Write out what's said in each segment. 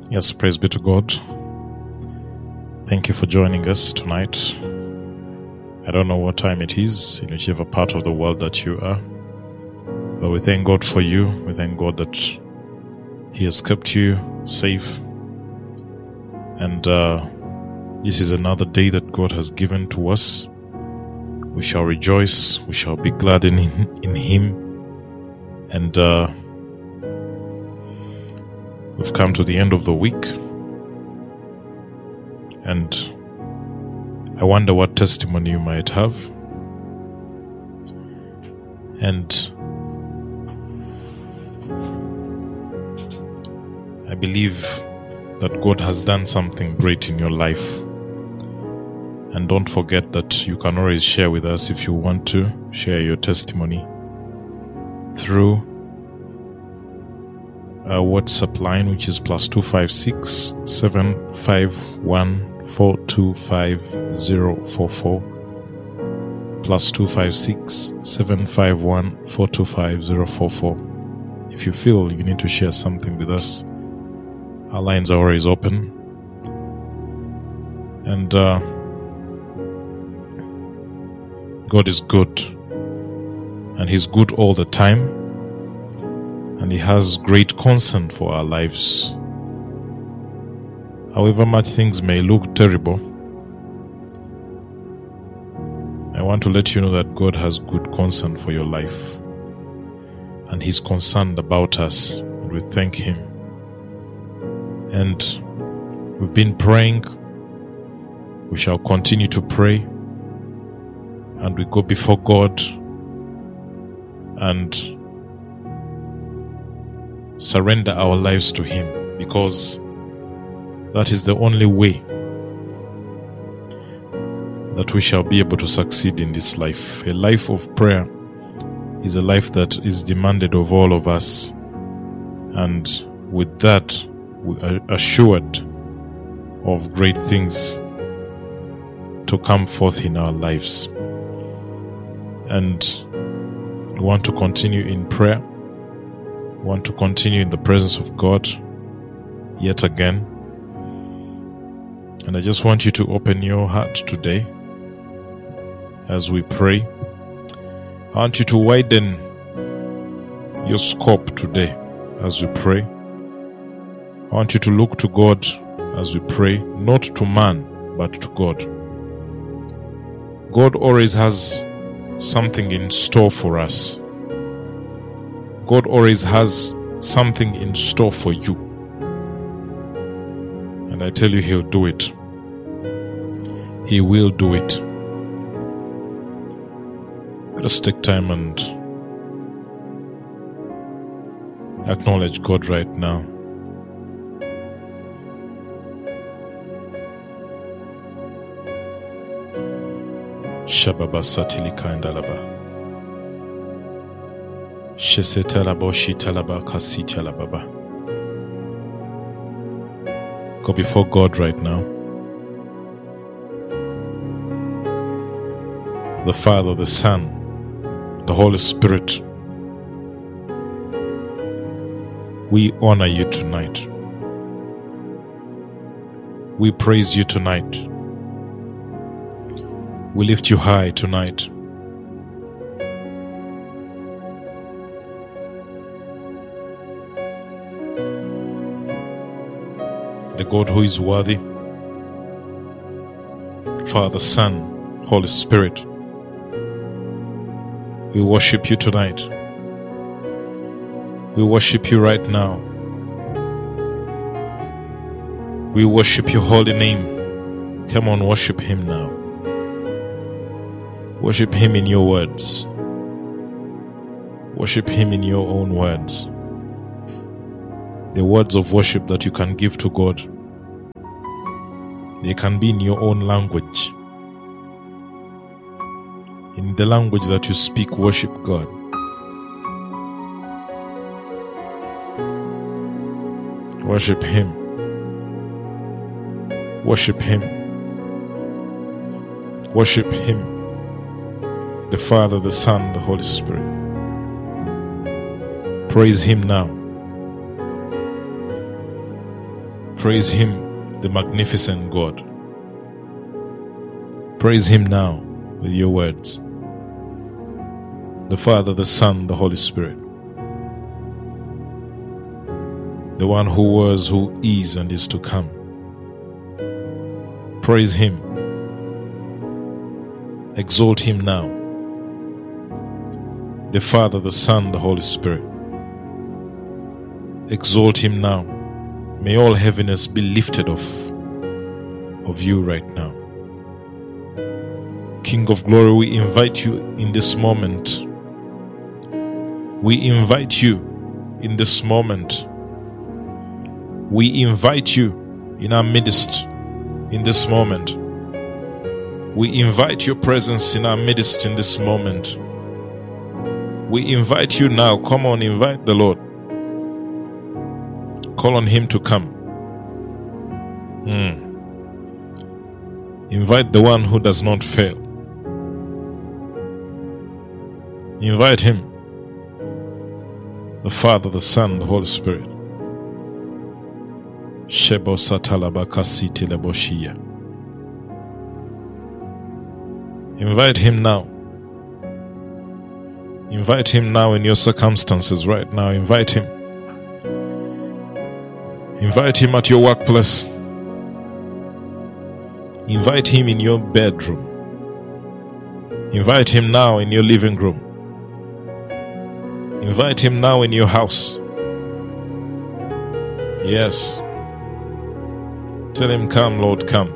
Yes, praise be to God. Thank you for joining us tonight. I don't know what time it is in whichever part of the world that you are, but we thank God for you. We thank God that He has kept you safe. And this is another day that God has given to us. We shall rejoice. We shall be glad in Him. And we've come to the end of the week. And I wonder what testimony you might have. And I believe that God has done something great in your life. And don't forget that you can always share with us if you want to share your testimony through our WhatsApp line, which is +256 751 425 044, +256 751 425 044. If you feel you need to share something with us, our lines are always open. And God is good, and He's good all the time, and He has great concern for our lives. However much things may look terrible, I want to let you know that God has good concern for your life, and He's concerned about us, and we thank Him. And we've been praying. We shall continue to pray, and we go before God and surrender our lives to Him, because that is the only way that we shall be able to succeed in this life. A life of prayer is a life that is demanded of all of us, and with that we are assured of great things to come forth in our lives. And we want to continue in prayer. We want to continue in the presence of God yet again. And I just want you to open your heart today as we pray. I want you to widen your scope today as we pray. I want you to look to God as we pray, not to man, but to God. God always has something in store for us. God always has something in store for you. And I tell you, He'll do it. He will do it. Let us take time and acknowledge God right now. Shababa satilika indalaba. Shesetalabo shitalaba kasitalababa. Go before God right now. The Father, the Son, the Holy Spirit, we honor you tonight. We praise you tonight. We lift you high tonight. The God who is worthy, Father, Son, Holy Spirit, we worship you tonight. We worship you right now. We worship your holy name. Come on, worship Him now. Worship Him in your words. Worship Him in your own words. The words of worship that you can give to God, they can be in your own language. In the language that you speak, worship God. Worship Him. Worship Him. Worship Him. The Father, the Son, the Holy Spirit. Praise Him now. Praise Him, the magnificent God. Praise Him now with your words. The Father, the Son, the Holy Spirit. The one who was, who is, and is to come. Praise Him. Exalt Him now. The Father, the Son, the Holy Spirit. Exalt Him now. May all heaviness be lifted off of you right now. King of glory, we invite you in this moment. We invite you in this moment. We invite you in our midst in this moment. We invite your presence in our midst in this moment. We invite you now. Come on, invite the Lord. Call on Him to come. Invite the one who does not fail. Invite Him. The Father, the Son, the Holy Spirit. Shebo satalabakasiti leboshia. Invite Him now. Invite Him now in your circumstances right now. Invite Him. Invite Him at your workplace. Invite Him in your bedroom. Invite Him now in your living room. Invite Him now in your house. Yes. Tell Him, come, Lord, come.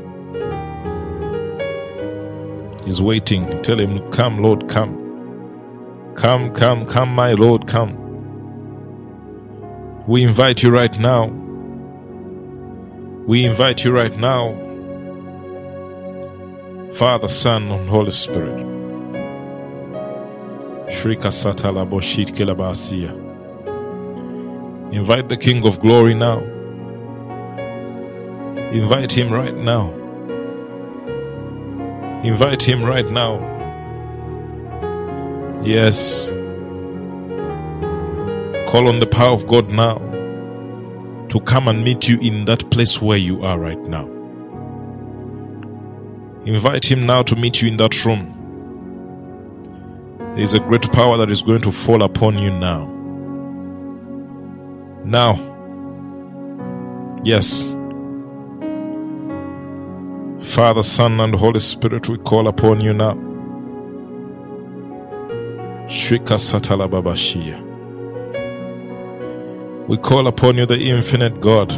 He's waiting. Tell Him, come, Lord, come. Come, come, come, my Lord, come. We invite you right now. We invite you right now. Father, Son, and Holy Spirit. Shrika satala boshit kelabasia. Invite the King of Glory now. Invite Him right now. Invite Him right now. Yes. Call on the power of God now to come and meet you in that place where you are right now. Invite Him now to meet you in that room. There is a great power that is going to fall upon you now. Now. Yes. Father, Son, and Holy Spirit, we call upon you now. Shrika satala babashia. We call upon you, the infinite God.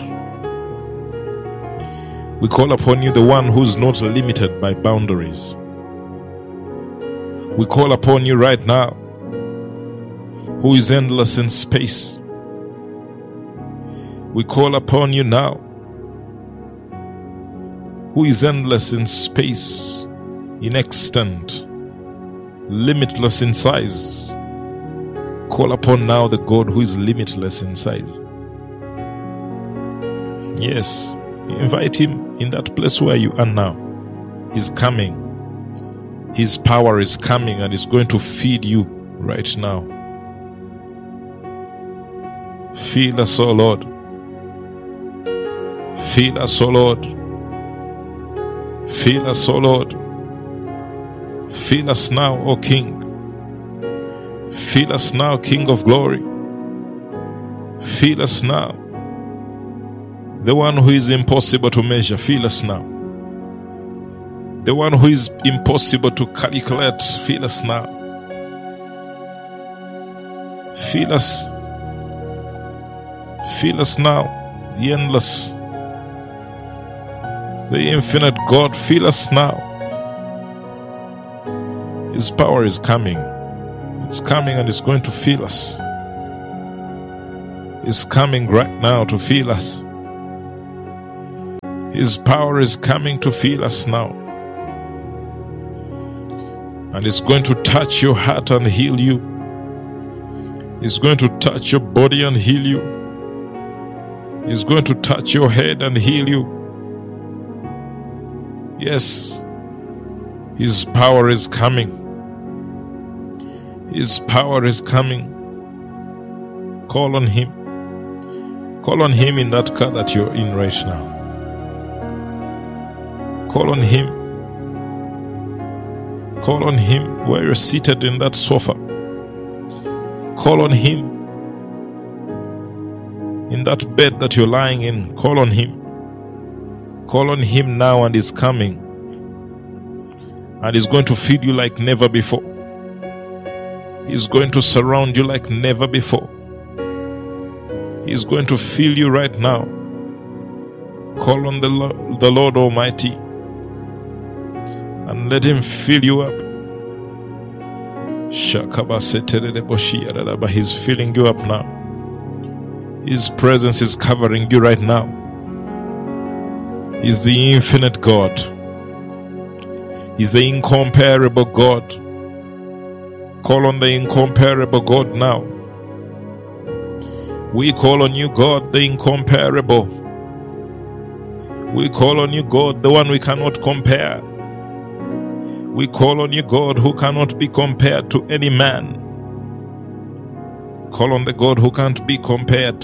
We call upon you, the one who's not limited by boundaries. We call upon you right now, who is endless in space. We call upon you now, who is endless in space, in extent, limitless in size. Call upon now the God who is limitless in size. Yes, invite Him in that place where you are now. He's coming. His power is coming and is going to feed you right now. Fill us, O Lord. Fill us, O Lord. Fill us, O Lord. Fill us now, O King. Fill us now, King of Glory. Fill us now. The one who is impossible to measure, fill us now. The one who is impossible to calculate, fill us now. Fill us. Fill us now, the endless, the infinite God, fill us now. His power is coming. It's coming and it's going to fill us. It's coming right now to fill us. His power is coming to fill us now. And it's going to touch your heart and heal you. It's going to touch your body and heal you. It's going to touch your head and heal you. Yes, His power is coming. His power is coming. Call on Him. Call on him in that car that you're in right now. Call on him. Call on him where you're seated in that sofa. Call on him in that bed that you're lying in. Call on him. Call on him now, and he's coming. And he's going to feed you like never before. He's going to surround you like never before. He's going to fill you right now. Call on the Lord Almighty and let him fill you up. He's filling you up now. His presence is covering you right now. He's the infinite God. He's the incomparable God. Call on the incomparable God now. We call on you, God, the incomparable. We call on you, God, the one we cannot compare. We call on you, God, who cannot be compared to any man. Call on the God who can't be compared.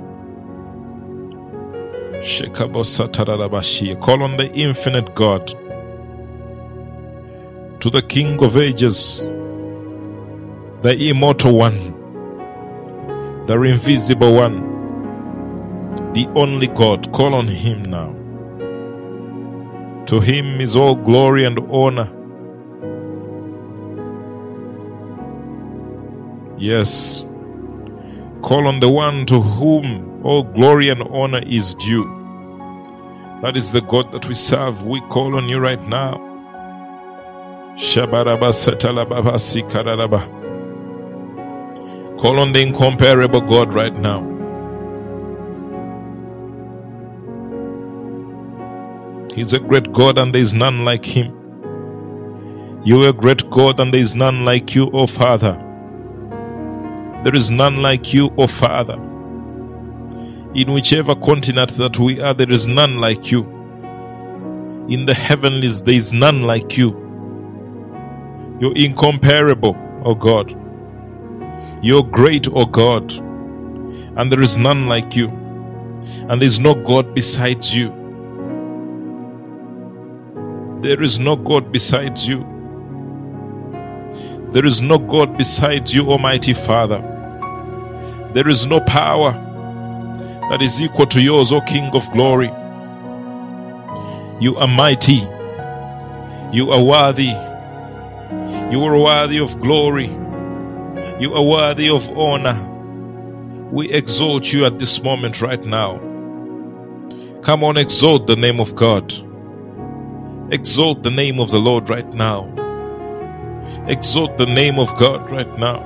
Call on the infinite God, to the King of ages, the immortal one, the invisible one, the only God. Call on him now. To him is all glory and honor. Yes. Call on the one to whom all glory and honor is due. That is the God that we serve. We call on you right now. Call on the incomparable God right now. He's a great God and there is none like him. You are a great God and there is none like you, O Father. There is none like you, O Father. In whichever continent that we are, there is none like you. In the heavenlies, there is none like you. You're incomparable, O God. You're great, O God, and there is none like you, and there is no God besides you. There is no God besides you. There is no God besides you, Almighty Father. There is no power that is equal to yours, O King of glory. You are mighty. You are worthy. You are worthy of glory. You are worthy of honor. We exalt you at this moment right now. Come on, exalt the name of God. Exalt the name of the Lord right now. Exalt the name of God right now.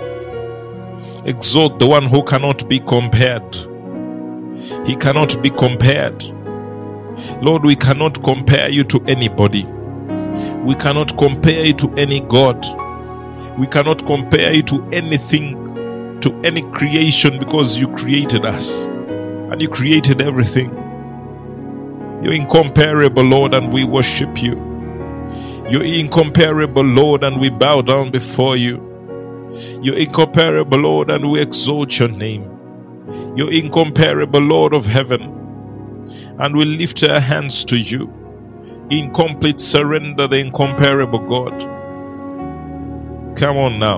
Exalt the one who cannot be compared. He cannot be compared. Lord, we cannot compare you to anybody. We cannot compare you to any God. We cannot compare you to anything, to any creation, because you created us and you created everything. You're incomparable, Lord, and we worship you. You're incomparable, Lord, and we bow down before you. You're incomparable, Lord, and we exalt your name. You're incomparable, Lord of heaven, and we lift our hands to you in complete surrender, the incomparable God. Come on now.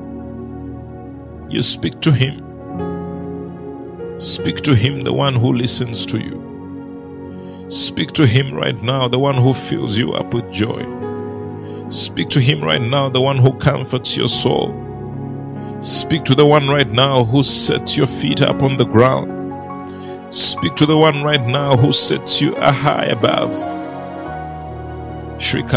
You speak to him. Speak to him, the one who listens to you. Speak to him right now, the one who fills you up with joy. Speak to him right now, the one who comforts your soul. Speak to the one right now who sets your feet up on the ground. Speak to the one right now who sets you high above. Speak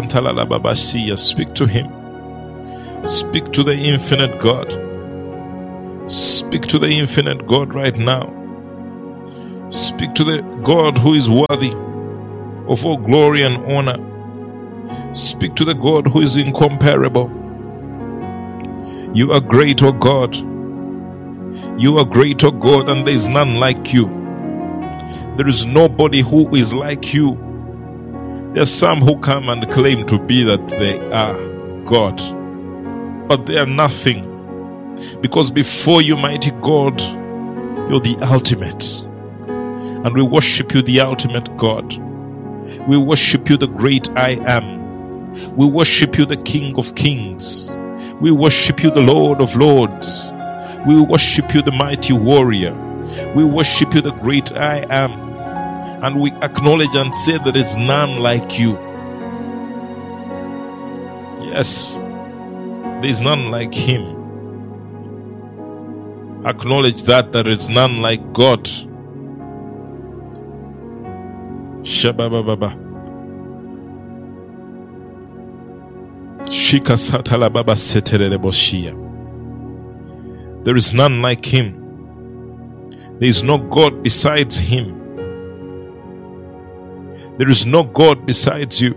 to him. Speak to the infinite God. Speak to the infinite God right now. Speak to the God who is worthy of all glory and honor. Speak to the God who is incomparable. You are great, O God. You are great, O God, and there is none like you. There is nobody who is like you. There are some who come and claim to be that they are God, but they are nothing. Because before you, mighty God, You're the ultimate. And we worship you, the ultimate God. We worship you, the great I am. We worship you, the King of Kings. We worship you, the Lord of Lords. We worship you, the mighty warrior. We worship you, the great I am. And we acknowledge and say there is none like you. Yes, there is none like him. Acknowledge that there is none like God. Shabababa. Shika satala baba seterere boshia. There is none like him. There is no God besides him. There is no God besides you.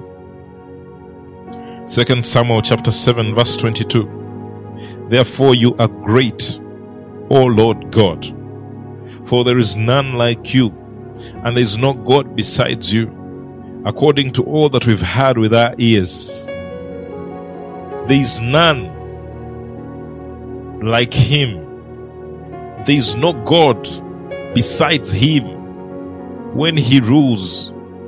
2 Samuel chapter 7 verse 22. Therefore you are great, O Lord God, for there is none like you, and there is no God besides you, according to all that we've heard with our ears. There is none like him. There is no God besides him. When he rules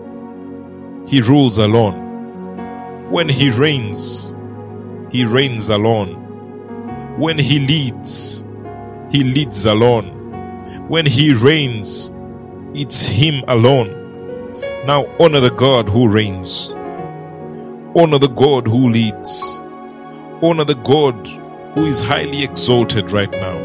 alone. When he reigns alone. When he leads alone. When he reigns, it's him alone. Now honor the God who reigns. Honor the God who leads. Honor the God who is highly exalted right now.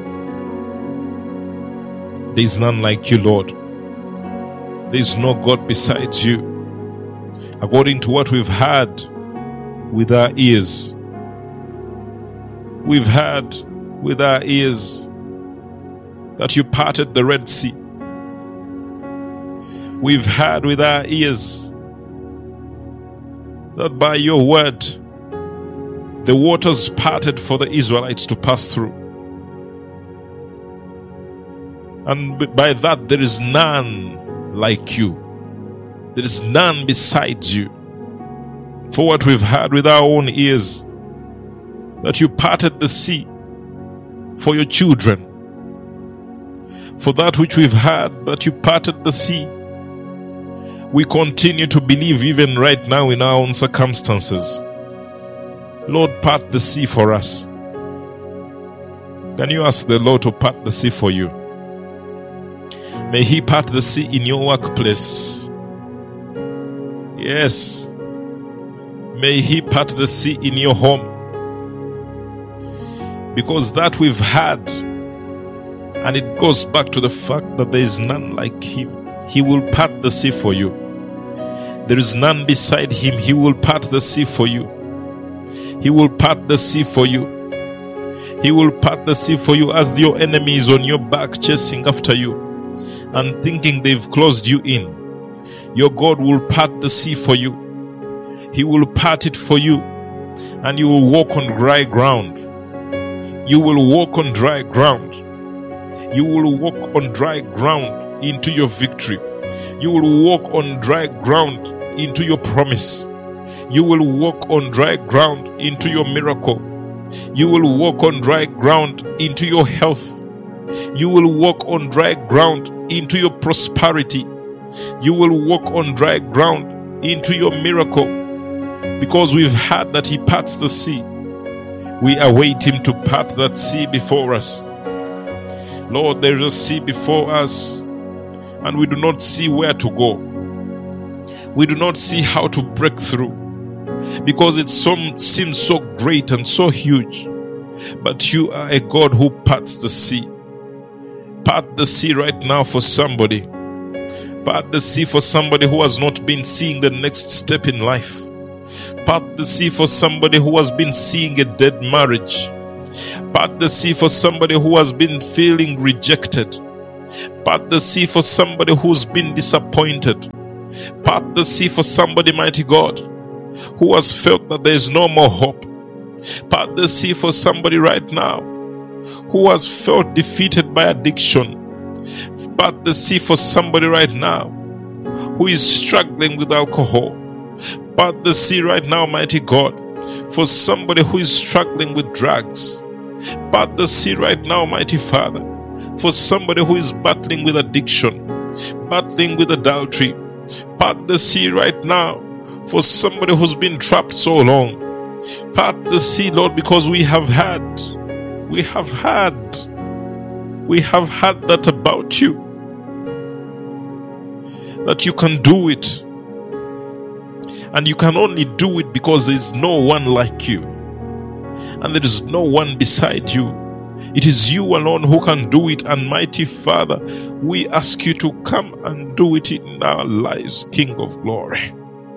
There is none like you, Lord. There is no God besides you. According to what we've heard with our ears. We've heard with our ears that you parted the Red Sea. We've heard with our ears that by your word the waters parted for the Israelites to pass through. And by that there is none like you. There is none besides you. For what we've heard with our own ears, that you parted the sea for your children. For that which we've heard, that you parted the sea, we continue to believe even right now in our own circumstances. Lord, part the sea for us. Can you ask the Lord to part the sea for you? May he part the sea in your workplace. Yes. May he part the sea in your home. Because that we've had, and it goes back to the fact that there is none like him. He will part the sea for you. There is none beside him. He will part the sea for you. He will part the sea for you. He will part the sea for you as your enemy is on your back chasing after you and thinking they've closed you in. Your God will part the sea for you. He will part it for you, and you will walk on dry ground. You will walk on dry ground. You will walk on dry ground into your victory. You will walk on dry ground into your promise. You will walk on dry ground into your miracle. You will walk on dry ground into your health. You will walk on dry ground into your prosperity. You will walk on dry ground into your miracle. Because we've heard that he parts the sea. We await him to part that sea before us. Lord, there is a sea before us, and we do not see where to go. We do not see how to break through, because it seems so great and so huge. But you are a God who parts the sea. Part the sea right now for somebody. Part the sea for somebody who has not been seeing the next step in life. Part the sea for somebody who has been seeing a dead marriage. Part the sea for somebody who has been feeling rejected. Part the sea for somebody who's been disappointed. Part the sea for somebody, mighty God, who has felt that there is no more hope. Part the sea for somebody right now who has felt defeated by addiction. Part the sea for somebody right now who is struggling with alcohol. Part the sea right now, mighty God, for somebody who is struggling with drugs. Part the sea right now, mighty Father, For somebody who is battling with addiction, battling with adultery, part the sea right now. For somebody who's been trapped so long, part the sea, Lord, because we have had that about you, that you can do it. And you can only do it because there is no one like you. And there is no one beside you. It is you alone who can do it. And mighty Father, we ask you to come and do it in our lives, King of glory.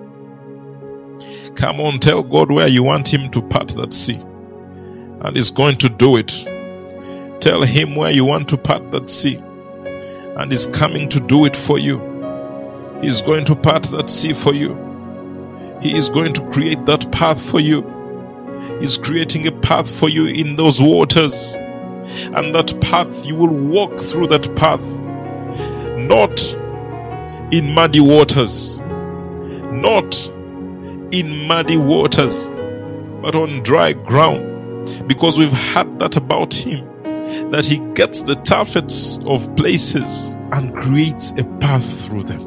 Come on, tell God where you want him to part that sea. And he's going to do it. Tell him where you want to part that sea. And he's coming to do it for you. He's going to part that sea for you. He is going to create that path for you. He's creating a path for you in those waters. And that path, you will walk through that path. Not in muddy waters. Not in muddy waters. But on dry ground. Because we've heard that about him. That he gets the toughest of places and creates a path through them.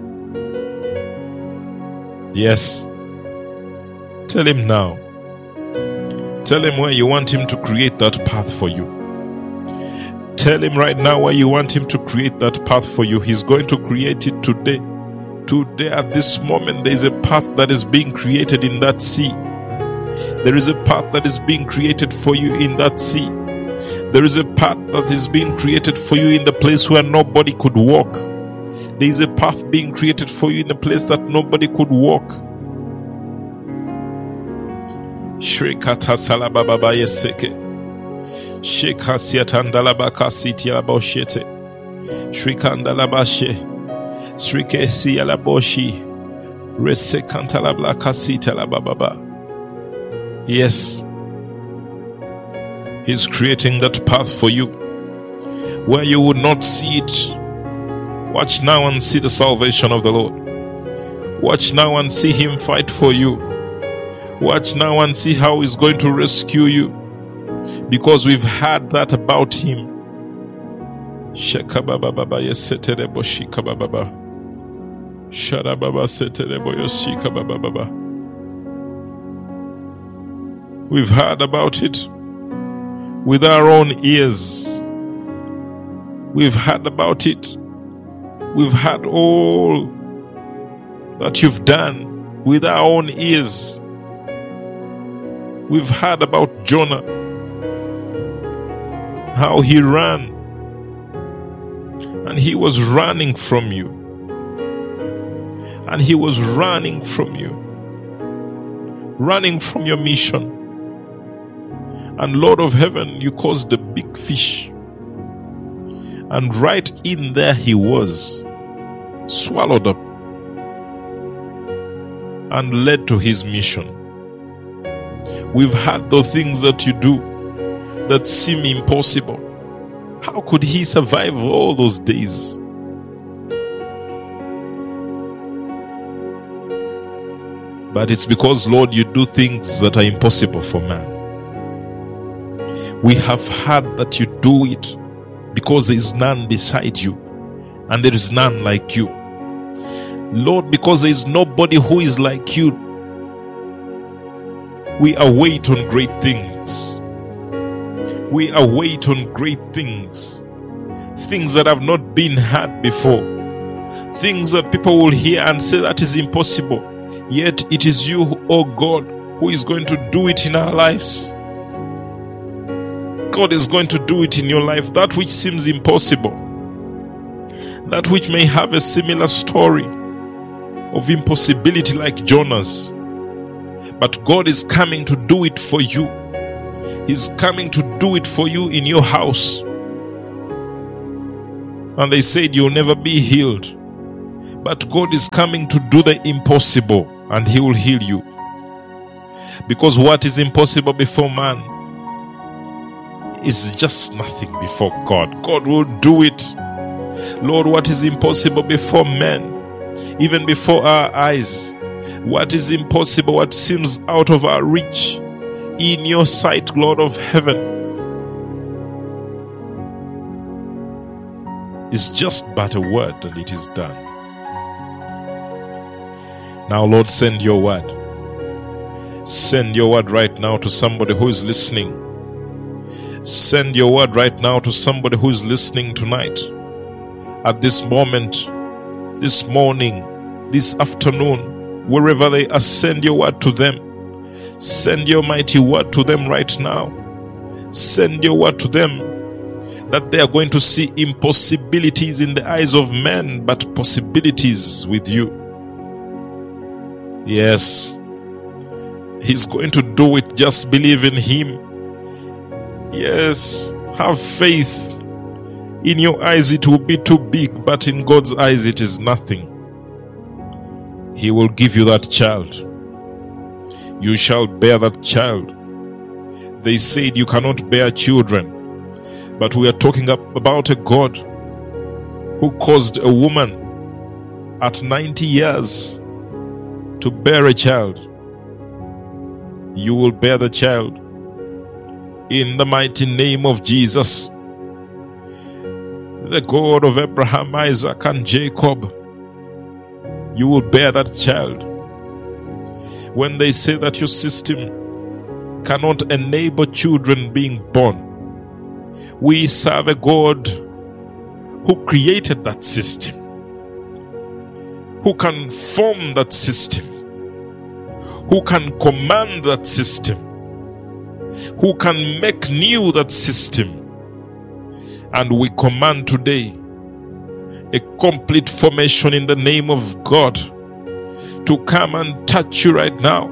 Yes. Tell him now. Tell him where you want him to create that path for you. Tell him right now where you want him to create that path for you. He's going to create it today. Today, at this moment, there is a path that is being created in that sea. There is a path that is being created for you in that sea. There is a path that is being created for you in the place where nobody could walk. There is a path being created for you in a place that nobody could walk. Shrikata salababa yeseke. Shekasiatandalabaka sitialaboshete. Shrikandalabashe. Srikesi alaboshi. Resekantalabaka sitalababa. Yes. He's creating that path for you where you would not see it. Watch now and see the salvation of the Lord. Watch now and see him fight for you. Watch now and see how he's going to rescue you. Because we've heard that about him. Shekababa yeseterebo shikababa. Sharababa seterebo yoshikababa. We've heard about it with our own ears. We've heard about it. We've heard all that you've done with our own ears. We've heard about Jonah, how he ran, and he was running from you. And he was running from you, running from your mission. And Lord of heaven, you caused a big fish. And right in there he was, swallowed up and led to his mission. We've had the things that you do that seem impossible. How could he survive all those days? But it's because, Lord, you do things that are impossible for man. We have heard that you do it because there is none beside you and there is none like you. Lord, because there is nobody who is like you, we await on great things. We await on great things. Things that have not been heard before. Things that people will hear and say that is impossible. Yet it is you, oh God, who is going to do it in our lives. God is going to do it in your life. That which seems impossible. That which may have a similar story of impossibility like Jonah's. But God is coming to do it for you. He's coming to do it for you in your house. And they said you'll never be healed. But God is coming to do the impossible, and He will heal you. Because what is impossible before man is just nothing before God. God will do it. Lord, what is impossible before men, even before our eyes, what is impossible, what seems out of our reach, in your sight, Lord of heaven, It's just but a word and it is done. Now, Lord, send your word. Send your word right now to somebody who is listening. Send your word right now to somebody who is listening tonight. At this moment, this morning, this afternoon, wherever they are, send your word to them. Send your mighty word to them right now. Send your word to them that they are going to see impossibilities in the eyes of men, but possibilities with you. Yes, He's going to do it. Just believe in Him. Yes, have faith. In your eyes it will be too big, but in God's eyes it is nothing. He will give you that child. You shall bear that child. They said you cannot bear children, but we are talking about a God who caused a woman at 90 years to bear a child. You will bear the child in the mighty name of Jesus. The God of Abraham, Isaac, and Jacob, you will bear that child. When they say that your system cannot enable children being born, we serve a God who created that system, who can form that system, who can command that system, who can make new that system. And we command today a complete formation in the name of God to come and touch you right now.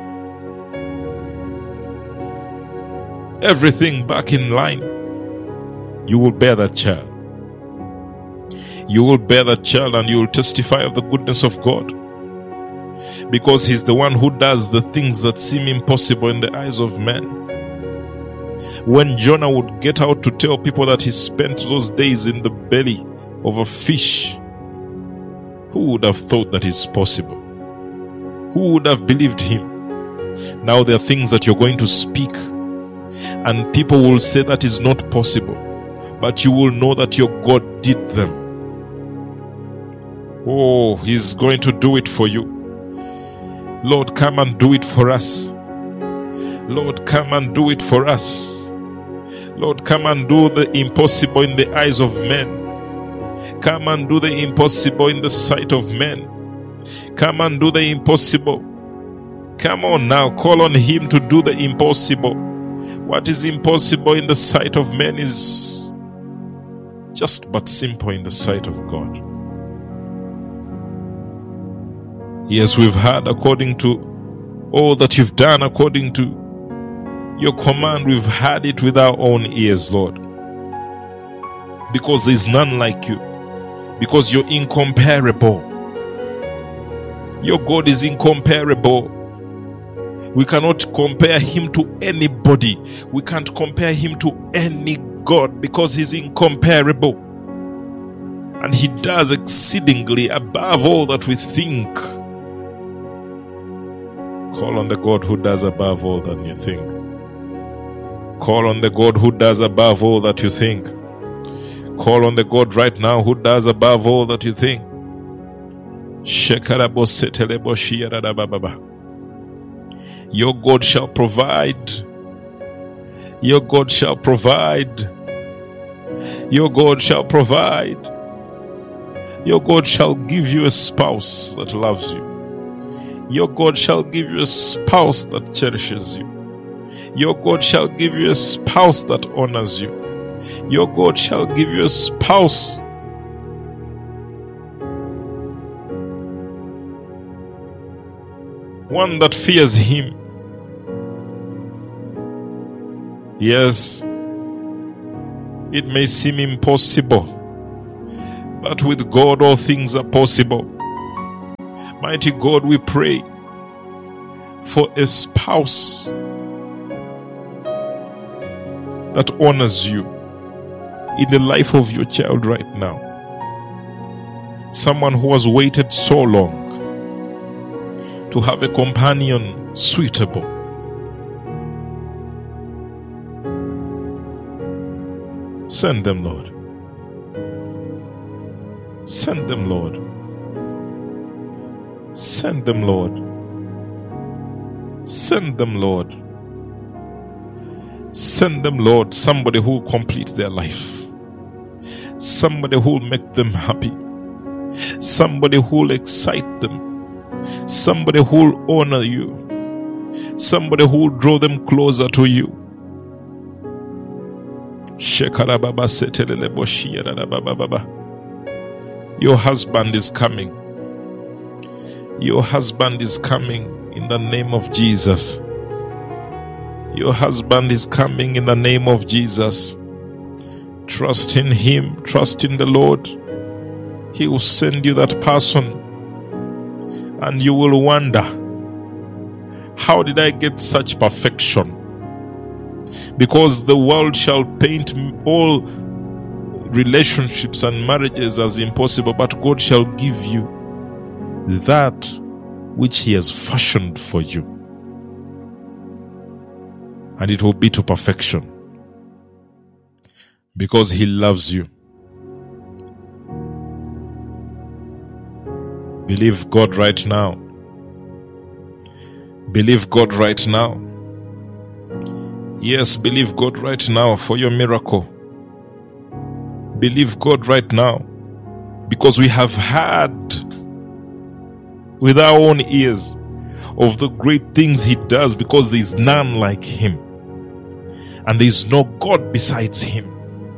Everything back in line. You will bear that child. You will bear that child and you will testify of the goodness of God. Because He's the one who does the things that seem impossible in the eyes of men. When Jonah would get out to tell people that he spent those days in the belly of a fish, who would have thought that is possible? Who would have believed him? Now there are things that you're going to speak, and people will say that is not possible, but you will know that your God did them. Oh, He's going to do it for you. Lord, come and do it for us. Lord, come and do it for us. Lord, come and do the impossible in the eyes of men. Come and do the impossible in the sight of men. Come and do the impossible. Come on now, call on Him to do the impossible. What is impossible in the sight of men is just but simple in the sight of God. Yes, we've heard according to all that you've done, according to your command, we've heard it with our own ears, Lord. Because there's none like you. Because you're incomparable. Your God is incomparable. We cannot compare Him to anybody. We can't compare Him to any God because He's incomparable. And He does exceedingly above all that we think. Call on the God who does above all that you think. Call on the God who does above all that you think. Call on the God right now who does above all that you think. Your God shall provide. Your God shall provide. Your God shall provide. Your God shall give you a spouse that loves you. Your God shall give you a spouse that cherishes you. Your God shall give you a spouse that honors you. Your God shall give you a spouse one that fears Him. Yes, it may seem impossible, but with God all things are possible. Mighty God, we pray for a spouse that honors you in the life of your child right now. Someone who has waited so long to have a companion suitable. Send them, Lord. Send them, Lord. Send them, Lord. Send them, Lord. Send them, Lord. Somebody who will complete their life. Somebody who will make them happy. Somebody who will excite them. Somebody who will honor you. Somebody who will draw them closer to you. Your husband is coming. Your husband is coming in the name of Jesus. Your husband is coming in the name of Jesus. Trust in him. Trust in the Lord. He will send you that person. And you will wonder, how did I get such perfection? Because the world shall paint all relationships and marriages as impossible, but God shall give you that which He has fashioned for you. And it will be to perfection. Because He loves you. Believe God right now. Believe God right now. Yes, believe God right now for your miracle. Believe God right now. Because we have heard with our own ears of the great things He does, because there is none like Him. And there is no God besides Him.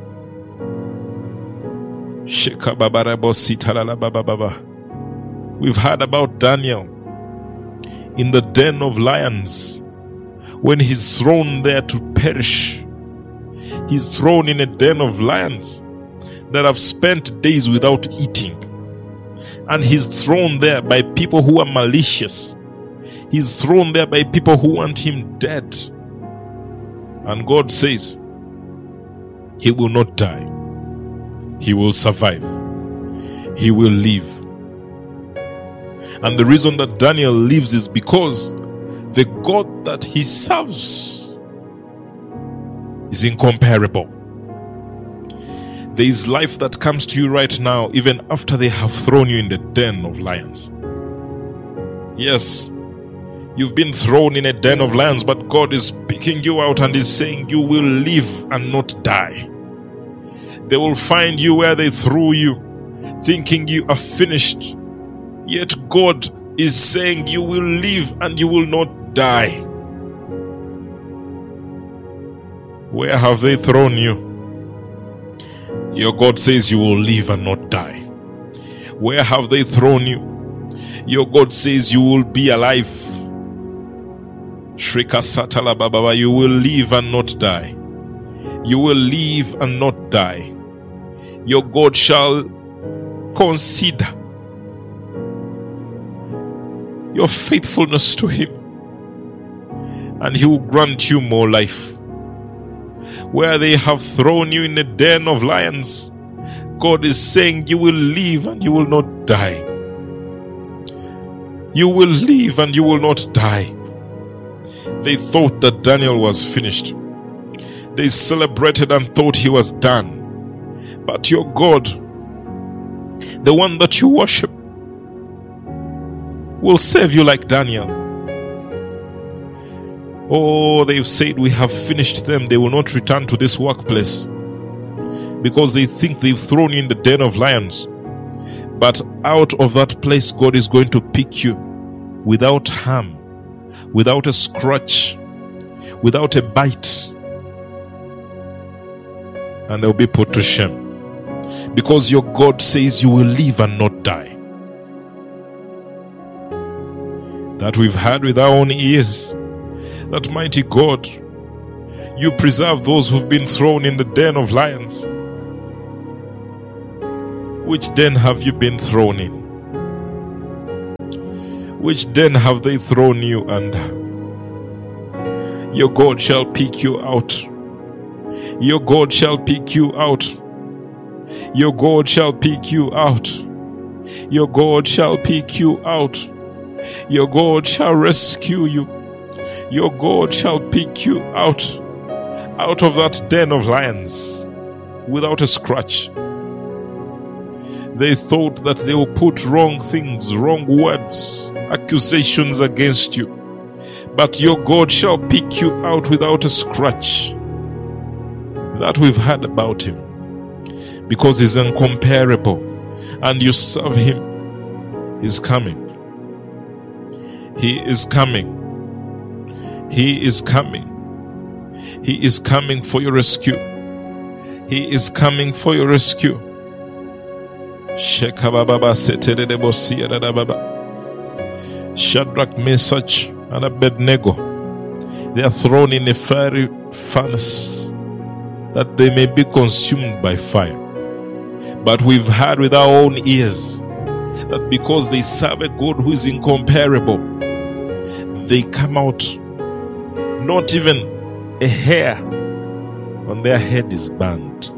We've heard about Daniel in the den of lions, when he's thrown there to perish. He's thrown in a den of lions that have spent days without eating. And he's thrown there by people who are malicious. He's thrown there by people who want him dead. And God says, he will not die. He will survive. He will live. And the reason that Daniel lives is because the God that he serves is incomparable. There is life that comes to you right now, even after they have thrown you in the den of lions. Yes, you've been thrown in a den of lions, but God is picking you out and is saying you will live and not die. They will find you where they threw you, thinking you are finished. Yet God is saying you will live and you will not die. Where have they thrown you? Your God says you will live and not die. Where have they thrown you? Your God says you will be alive. Shrika Satala Baba, you will live and not die. You will live and not die. Your God shall consider your faithfulness to Him, and He will grant you more life. Where they have thrown you in a den of lions, God is saying you will live and you will not die. You will live and you will not die. They thought that Daniel was finished. They celebrated and thought he was done. But your God, the one that you worship, will save you like Daniel. Oh, they've said we have finished them. They will not return to this workplace because they think they've thrown you in the den of lions. But out of that place, God is going to pick you without harm, without a scratch, without a bite. And they'll be put to shame. Because your God says you will live and not die. That we've heard with our own ears. That mighty God, you preserve those who've been thrown in the den of lions. Which den have you been thrown in? Which den have they thrown you under? Your God shall pick you out. Your God shall pick you out. Your God shall pick you out. Your God shall pick you out. Your God shall rescue you. Your God shall pick you out of that den of lions without a scratch. They thought that they will put wrong things, wrong words, accusations against you. But your God shall pick you out without a scratch. That we've heard about him. Because he's incomparable. And you serve him. He's coming. He is coming. He is coming. He is coming for your rescue. He is coming for your rescue. Shadrach, Meshach, and Abednego, they are thrown in a fiery furnace that they may be consumed by fire. But we've heard with our own ears that because they serve a God who is incomparable, they come out, not even a hair on their head is burned.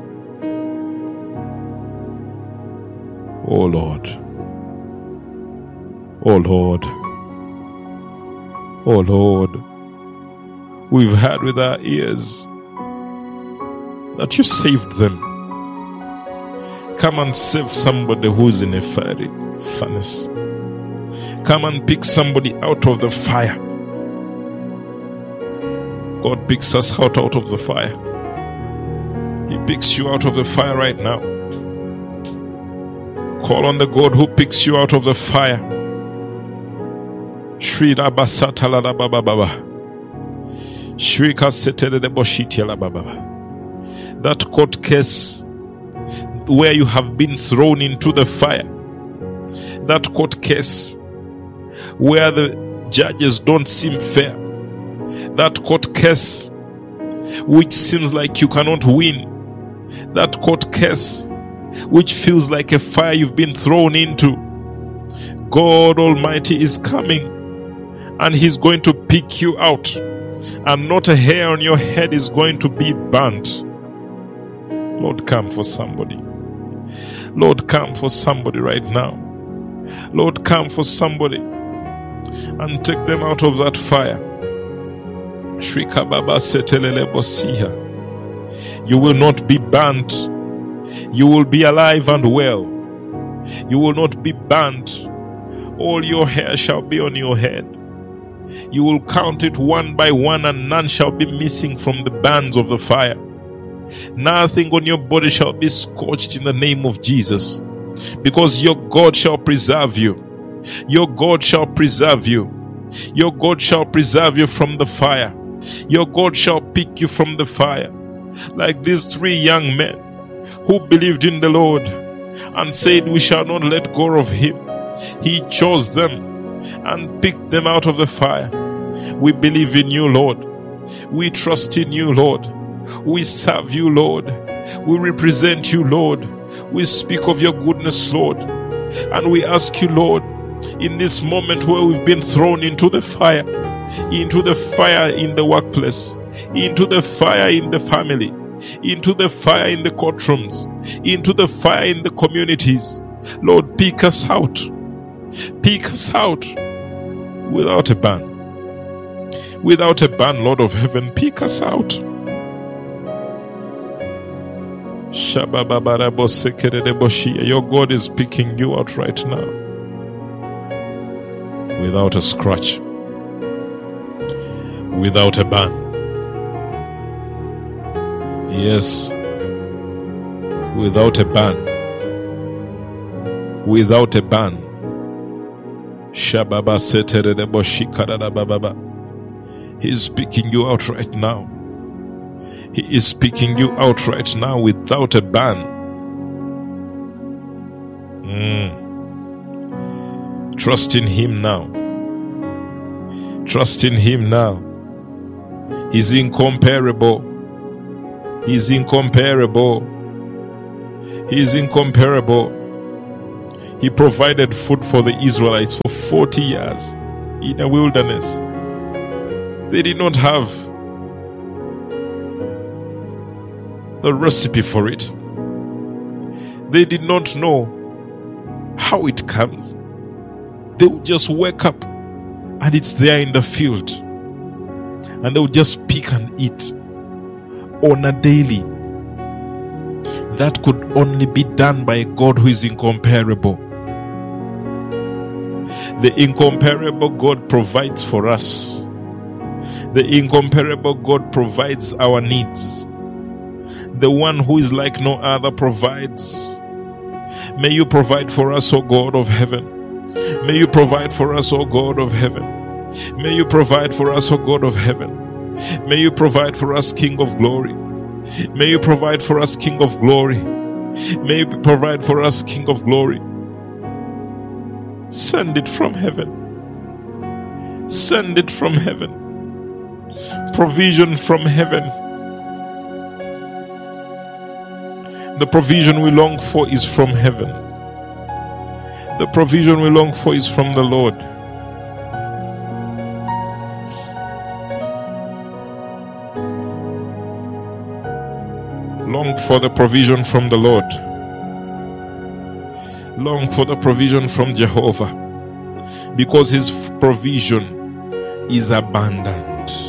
Oh Lord. Oh Lord. Oh Lord. We've heard with our ears that you saved them. Come and save somebody who's in a fiery furnace. Come and pick somebody out of the fire. God picks us out of the fire. He picks you out of the fire right now. Call on the God who picks you out of the fire. Shri Rabasatala Baba. Shri Kasetere de Boshitiala Baba. That court case where you have been thrown into the fire. That court case where the judges don't seem fair. That court case which seems like you cannot win. That court case which feels like a fire you've been thrown into. God Almighty is coming and He's going to pick you out, and not a hair on your head is going to be burnt. Lord, come for somebody. Lord, come for somebody right now. Lord, come for somebody and take them out of that fire. Shrika Baba Setelele Bosiha. You will not be burnt. You will be alive and well. You will not be burnt. All your hair shall be on your head. You will count it one by one, and none shall be missing from the bands of the fire. Nothing on your body shall be scorched in the name of Jesus, because your God shall preserve you. Your God shall preserve you. Your God shall preserve you from the fire. Your God shall pick you from the fire. Like these three young men who believed in the Lord and said, we shall not let go of Him. He chose them and picked them out of the fire. We believe in you, Lord. We trust in you, Lord. We serve you, Lord. We represent you, Lord. We speak of your goodness, Lord. And we ask you, Lord, in this moment where we've been thrown into the fire in the workplace, into the fire in the family, into the fire in the courtrooms, into the fire in the communities. Lord, pick us out. Pick us out without a ban. Without a ban, Lord of heaven, pick us out. Your God is picking you out right now. Without a scratch. Without a ban. Yes. Without a ban. Without a ban. Shababa setere de boshi karada bababa. He is picking you out right now. He is picking you out right now without a ban. Trust in Him now. Trust in Him now. He's incomparable. He's incomparable. He's incomparable. He provided food for the Israelites for 40 years in a wilderness. They did not have the recipe for it. They did not know how it comes. They would just wake up and it's there in the field, and they would just pick and eat on a daily. that could only be done by a God who is incomparable. The incomparable God provides for us. The incomparable God provides our needs. The one who is like no other provides. May you provide for us, O God of heaven. May you provide for us, O God of heaven. May you provide for us, O God of heaven. May you provide for us, King of glory. May you provide for us, King of glory. May you provide for us, King of glory. Send it from heaven. Send it from heaven. Provision from heaven. The provision we long for is from heaven. The provision we long for is from the Lord. Long for the provision from the Lord. Long for the provision from Jehovah, because his provision is abundant.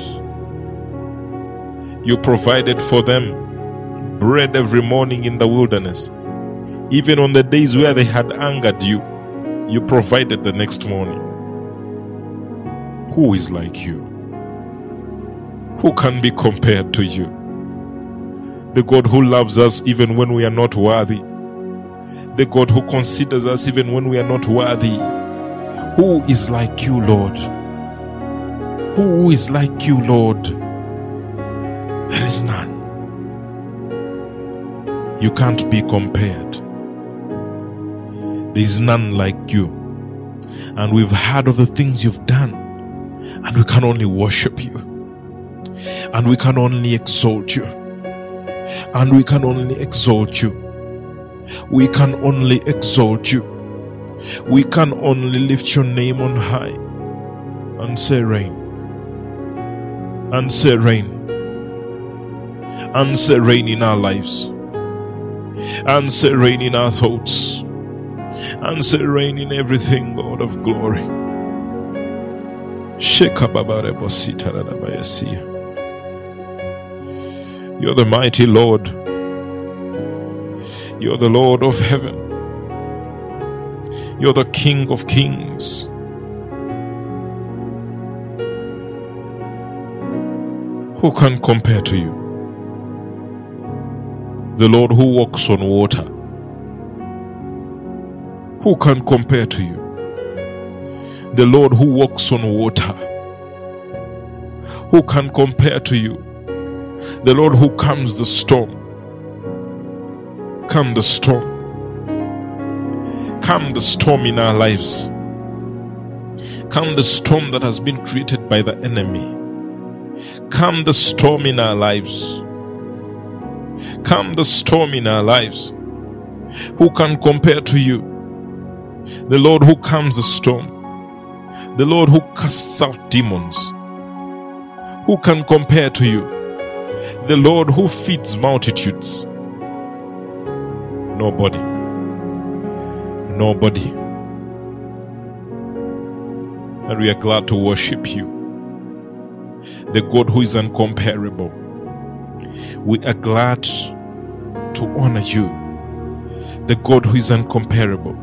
You provided for them bread every morning in the wilderness. Even on the days where they had angered you, you provided the next morning. Who is like you? Who can be compared to you? The God who loves us even when we are not worthy. The God who considers us even when we are not worthy. Who is like you, Lord? Who is like you, Lord? There is none. You can't be compared. There is none like you. And we've heard of the things you've done, and we can only worship you. And we can only exalt you. And we can only exalt you. We can only exalt you. We can only lift your name on high and say reign. And say reign. And say reign in our lives. And say reign in our thoughts. And say reign in everything, God of glory. You're the mighty Lord. You're the Lord of heaven. You're the King of kings. Who can compare to you? The Lord who walks on water. Who can compare to you? The Lord who walks on water. Who can compare to you? The Lord who calms the storm. Calm the storm. Calm the storm in our lives. Calm the storm that has been created by the enemy. Calm the storm in our lives. Calm the storm in our lives. Who can compare to you? The Lord who calms the storm. The Lord who casts out demons. Who can compare to you? The Lord who feeds multitudes. Nobody. Nobody. And we are glad to worship you, the God who is incomparable. We are glad to honor you, the God who is incomparable.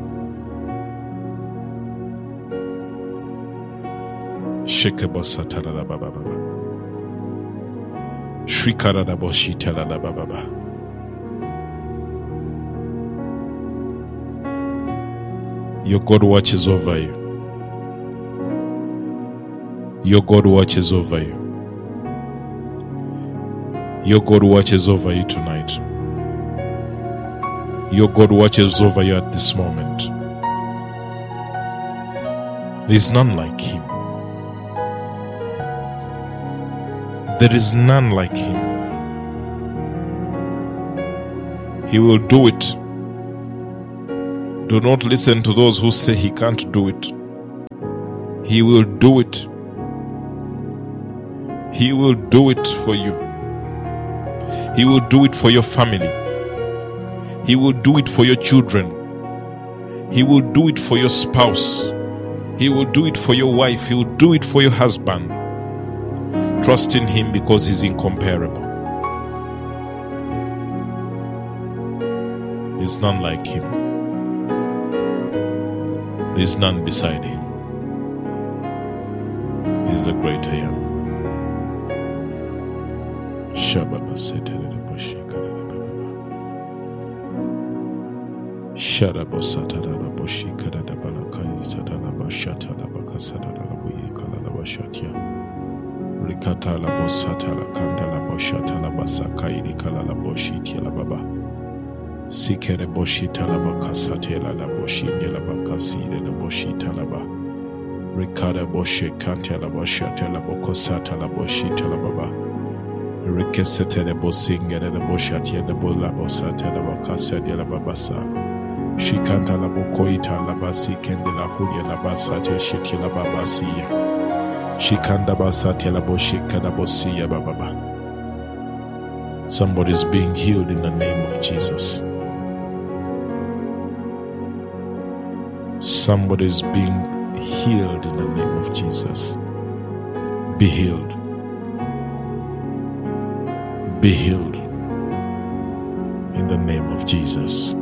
Your God watches over you. Your God watches over you. Your God watches over you tonight. Your God watches over you at this moment. There is none like him. There is none like him. He will do it. Do not listen to those who say he can't do it. He will do it. He will do it for you. He will do it for your family. He will do it for your children. He will do it for your spouse. He will do it for your wife. He will do it for your husband. Trust in him because he's incomparable. There's none like him. There's none beside him. He's the great I am. Shababa setereba shikara. Sharabo satara boshikara da balaka satara bashatara bakasara la buyikala la bashatia. Rikata la bosatara kanda la boshata la basaka idikala la boshiti la baba. Sikere boshita la bakasate la boshinde la bakaside la boshita la ba. Rikada boshe kante la boshata la bokosata la boshita la baba. Rikesete la bosingere la boshatia la bola bosate la bakasade la babasa. Shikanta la bokoita la basi kende la hudia la basate shiti la babasiya. Shikanda basate la boshika la bosiya bababa. Somebody's being healed in the name of Jesus. Somebody's being healed in the name of Jesus. Be healed. Be healed in the name of Jesus.